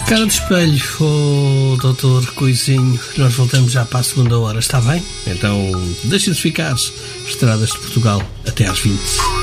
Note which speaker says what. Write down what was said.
Speaker 1: Cara de espelho, doutor Coisinho, nós voltamos já para a segunda hora, está bem? Então, deixem-se ficar. Estradas de Portugal, até às 20.